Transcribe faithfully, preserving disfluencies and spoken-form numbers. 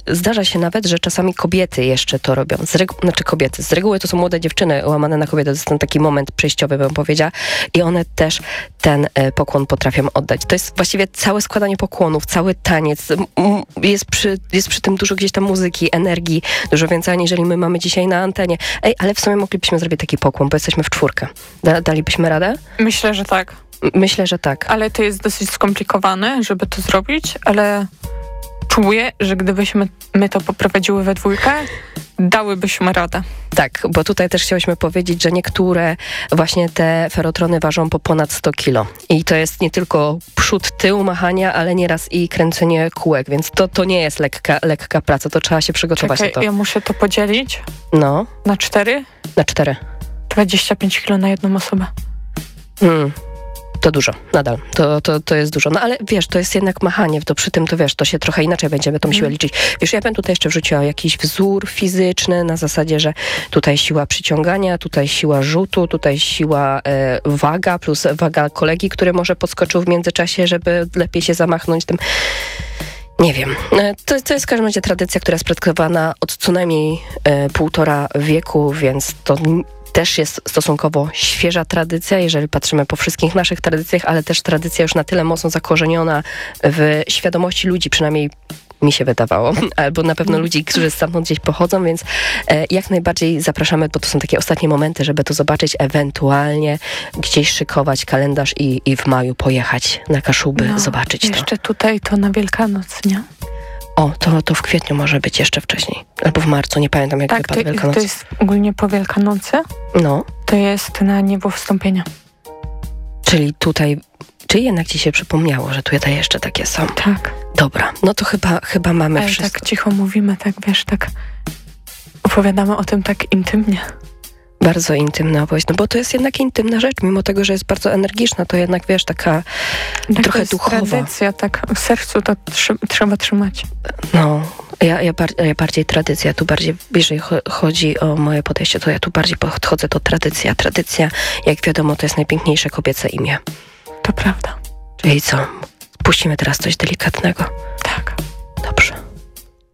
zdarza się nawet, że czasami kobiety jeszcze to robią. Z regu- znaczy kobiety. Z reguły to są młode dziewczyny łamane na kobiety. To jest ten taki moment przejściowy, bym powiedziała. I one też ten e, pokłon potrafią oddać. To jest właściwie całe składanie pokłonów, cały taniec. M- m- jest, przy, jest przy tym dużo gdzieś tam muzyki, energii, dużo więcej, aniżeli my mamy dzisiaj na antenie. Ej, ale w sumie moglibyśmy zrobić taki pokłon, bo jesteśmy w czwórkę. Da- dalibyśmy radę? Myślę, że tak. M- myślę, że tak. Ale to jest dosyć skomplikowane, żeby to zrobić, ale czuję, że gdybyśmy my to poprowadziły we dwójkę, dałybyśmy radę. Tak, bo tutaj też chciałyśmy powiedzieć, że niektóre właśnie te ferotrony ważą po ponad sto kilo. I to jest nie tylko przód, tył machania, ale nieraz i kręcenie kółek, więc to, to nie jest lekka, lekka praca, to trzeba się przygotować Czekaj, na to. ja muszę to podzielić No, na cztery, na cztery. dwadzieścia pięć kilo na jedną osobę. Mm. To dużo, nadal. To, to, to jest dużo. No ale wiesz, to jest jednak machanie, to przy tym to wiesz, to się trochę inaczej będziemy tą siłę liczyć. Wiesz, ja bym tutaj jeszcze wrzuciła jakiś wzór fizyczny na zasadzie, że tutaj siła przyciągania, tutaj siła rzutu, tutaj siła e, waga, plus waga kolegi, który może podskoczył w międzyczasie, żeby lepiej się zamachnąć tym. Nie wiem. To, to jest w każdym razie tradycja, która jest praktykowana od co najmniej e, półtora wieku, więc to też jest stosunkowo świeża tradycja, jeżeli patrzymy po wszystkich naszych tradycjach, ale też tradycja już na tyle mocno zakorzeniona w świadomości ludzi, przynajmniej mi się wydawało, albo na pewno ludzi, którzy stamtąd gdzieś pochodzą, więc e, jak najbardziej zapraszamy, bo to są takie ostatnie momenty, żeby to zobaczyć, ewentualnie gdzieś szykować kalendarz i, i w maju pojechać na Kaszuby, No, zobaczyć jeszcze to. Jeszcze tutaj to na Wielkanoc, nie? O, to, to w kwietniu może być jeszcze wcześniej. Albo w marcu, nie pamiętam jak Tak, wypadł to, Wielkanoc. to jest ogólnie po Wielkanocy. No, To jest na niebo wstąpienia. czyli tutaj, czy jednak ci się przypomniało, że tutaj jeszcze takie są? Tak. Dobra, no to chyba, chyba mamy Ale wszystko. tak cicho mówimy, tak wiesz, tak opowiadamy o tym tak intymnie. Bardzo intymna opowieść, no bo to jest jednak intymna rzecz, mimo tego, że jest bardzo energiczna, to jednak, wiesz, taka Tak, trochę to jest duchowa. tradycja, tak w sercu to trzy, trzeba trzymać. No, ja, ja, bar, ja bardziej tradycja, tu bardziej, jeżeli cho- chodzi o moje podejście, to ja tu bardziej podchodzę do tradycja. Tradycja, jak wiadomo, to jest najpiękniejsze kobiece imię. To prawda. Czyli co? Puścimy teraz coś delikatnego.